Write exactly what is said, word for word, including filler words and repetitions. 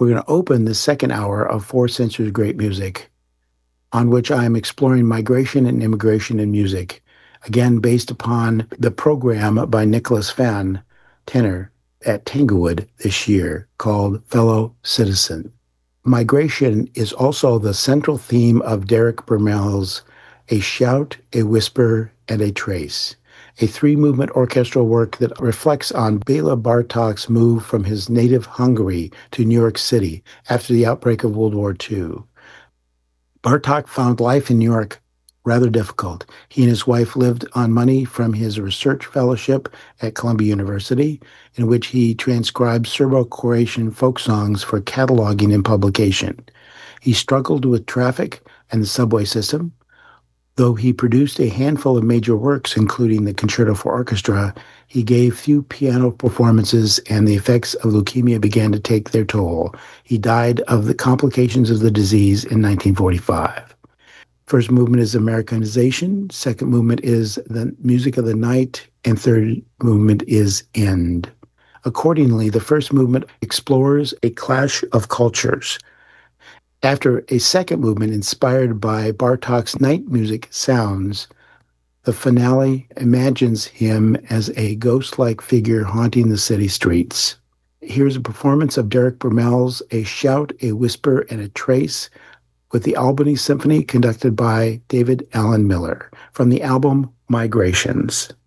We're going to open the second hour of Four Centuries Great Music, on which I am exploring migration and immigration in music, again based upon the program by Nicholas Fan, tenor at Tanglewood this year, called Fellow Citizen. Migration is also the central theme of Derek Bermel's A Shout, a Whisper, and a Trace, a three-movement orchestral work that reflects on Bela Bartok's move from his native Hungary to New York City after the outbreak of World War Two. Bartok found life in New York rather difficult. He and his wife lived on money from his research fellowship at Columbia University, in which he transcribed Serbo-Croatian folk songs for cataloging and publication. He struggled with traffic and the subway system. Though he produced a handful of major works, including the Concerto for Orchestra, he gave few piano performances, and the effects of leukemia began to take their toll. He died of the complications of the disease in nineteen forty-five. First movement is Americanization, second movement is the Music of the Night, and third movement is End. Accordingly, the first movement explores a clash of cultures. After a second movement inspired by Bartok's night music sounds, the finale imagines him as a ghost-like figure haunting the city streets. Here's a performance of Derek Bermel's A Shout, a Whisper, and a Trace with the Albany Symphony conducted by David Allen Miller from the album Migrations.